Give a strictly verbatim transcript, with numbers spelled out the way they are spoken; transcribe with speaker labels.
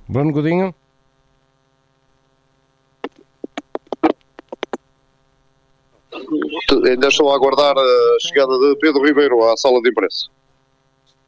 Speaker 1: Bruno Godinho?
Speaker 2: Ainda estou a aguardar a chegada de Pedro Ribeiro à sala de imprensa.